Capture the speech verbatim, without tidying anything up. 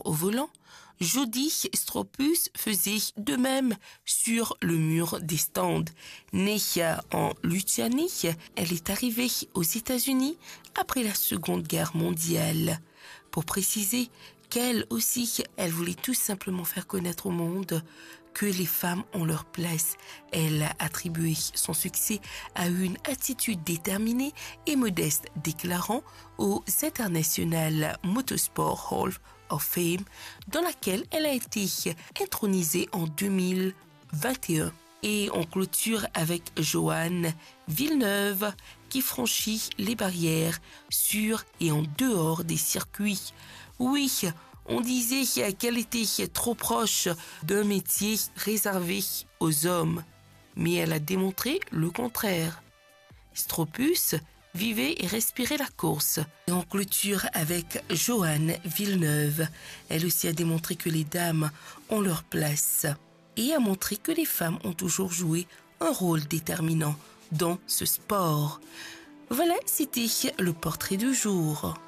au volant, Jody Stropus faisait de même sur le mur des stands. Née en Lituanie, elle est arrivée aux États-Unis après la Seconde Guerre mondiale. Pour préciser qu'elle aussi, elle voulait tout simplement faire connaître au monde que les femmes ont leur place. Elle a attribué son succès à une attitude déterminée et modeste, déclarant aux International Motorsport Hall of Fame, dans laquelle elle a été intronisée en deux mille vingt et un. Et on clôture avec Johanne Villeneuve qui franchit les barrières sur et en dehors des circuits. Oui, on disait qu'elle était trop proche d'un métier réservé aux hommes, mais elle a démontré le contraire. Stropus vivait et respirait la course. Et on clôture avec Johanne Villeneuve. Elle aussi a démontré que les dames ont leur place et a montré que les femmes ont toujours joué un rôle déterminant dans ce sport. Voilà, c'était le portrait du jour.